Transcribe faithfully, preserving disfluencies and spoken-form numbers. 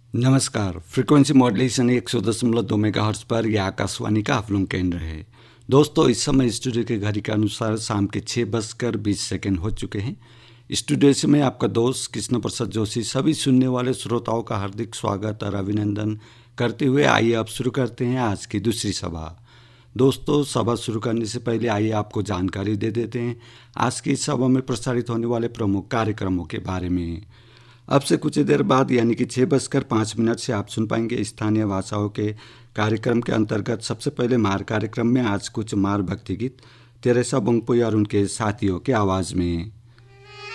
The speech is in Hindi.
नमस्कार। फ्रीक्वेंसी मॉड्यूलेशन एक सौ दशमलव दो मेगाहर्ट्ज पर यह आकाशवाणी का आप लोग केंद्र है। दोस्तों, इस समय स्टूडियो के घड़ी के अनुसार शाम के छः बजकर बीस सेकेंड हो चुके हैं। स्टूडियो से मैं आपका दोस्त कृष्ण प्रसाद जोशी सभी सुनने वाले श्रोताओं का हार्दिक स्वागत और अभिनंदन करते हुए आइए अब शुरू करते हैं आज की दूसरी सभा। दोस्तों, सभा शुरू करने से पहले आइए आपको जानकारी दे देते हैं आज की इस सभा में प्रसारित होने वाले प्रमुख कार्यक्रमों के बारे में। अब से कुछ देर बाद यानी कि छः बजकर पाँच मिनट से आप सुन पाएंगे स्थानीय भाषाओं के कार्यक्रम के अंतर्गत सबसे पहले मार कार्यक्रम में आज कुछ मार भक्ति गीत तेरेसा बोंगपुई और उनके साथियों के आवाज़ में।